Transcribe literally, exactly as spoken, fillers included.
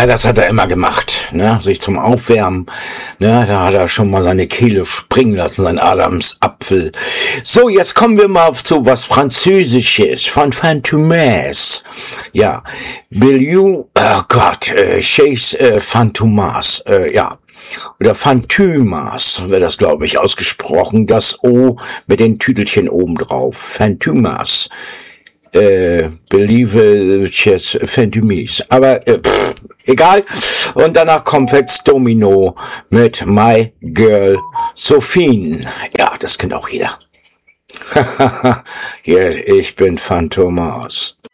Ja, das hat er immer gemacht, ne? Sich zum Aufwärmen, ne? Da hat er schon mal seine Kehle springen lassen, sein Adamsapfel. So, jetzt kommen wir mal zu was Französisches von Fantomas. Ja, Biliou, oh Gott, äh, Chase äh, Fantomas, äh, ja. Oder Phantomas wird das, glaube ich, ausgesprochen. Das O mit den Tüdelchen oben drauf. Phantomas. Äh, Believe Chess Phantomies. Aber äh, pff, egal. Und danach kommt jetzt Domino mit My Girl Sophie. Ja, das kennt auch jeder. Hier, ich bin Phantomas.